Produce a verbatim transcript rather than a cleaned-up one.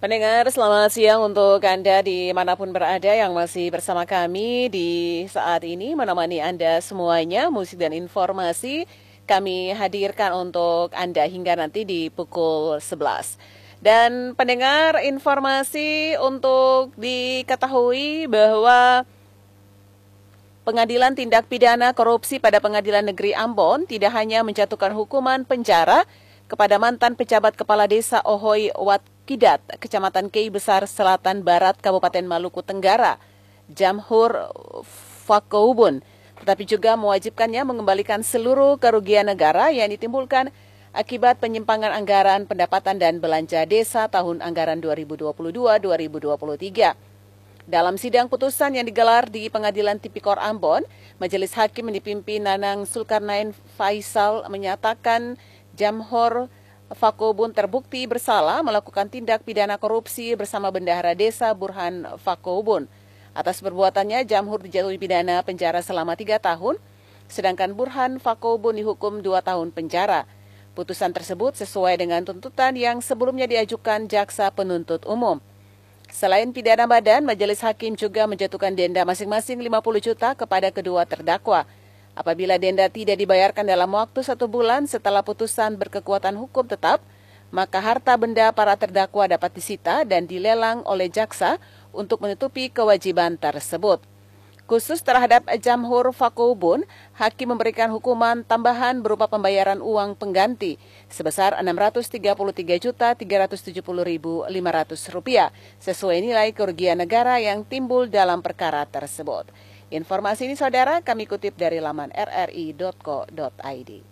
Pendengar, selamat siang untuk Anda dimanapun berada yang masih bersama kami di saat ini menemani Anda semuanya, musik dan informasi kami hadirkan untuk Anda hingga nanti di pukul sebelas. Dan pendengar, informasi untuk diketahui bahwa Pengadilan Tindak Pidana Korupsi pada Pengadilan Negeri Ambon tidak hanya menjatuhkan hukuman penjara kepada mantan pejabat kepala desa Ohoy Watkidat, Kecamatan Kei Besar Selatan Barat, Kabupaten Maluku Tenggara, Jamhur Fakoubun, tetapi juga mewajibkannya mengembalikan seluruh kerugian negara yang ditimbulkan akibat penyimpangan anggaran pendapatan dan belanja desa tahun anggaran dua ribu dua puluh dua dua ribu dua puluh tiga. Dalam sidang putusan yang digelar di Pengadilan Tipikor Ambon, Majelis Hakim yang dipimpin Nanang Zulkarnain Faisal menyatakan Jamhur Fakoubun terbukti bersalah melakukan tindak pidana korupsi bersama bendahara desa Burhan Fakoubun. Atas perbuatannya, Jamhur dijatuhi pidana penjara selama tiga tahun, sedangkan Burhan Fakoubun dihukum dua tahun penjara. Putusan tersebut sesuai dengan tuntutan yang sebelumnya diajukan Jaksa Penuntut Umum. Selain pidana badan, Majelis Hakim juga menjatuhkan denda masing-masing lima puluh juta kepada kedua terdakwa. Apabila denda tidak dibayarkan dalam waktu satu bulan setelah putusan berkekuatan hukum tetap, maka harta benda para terdakwa dapat disita dan dilelang oleh jaksa untuk menutupi kewajiban tersebut. Khusus terhadap Jamhur Fakoubun, Hakim memberikan hukuman tambahan berupa pembayaran uang pengganti sebesar enam ratus tiga puluh tiga juta tiga ratus tujuh puluh ribu lima ratus rupiah sesuai nilai kerugian negara yang timbul dalam perkara tersebut. Informasi ini saudara kami kutip dari laman r r i dot co dot i d.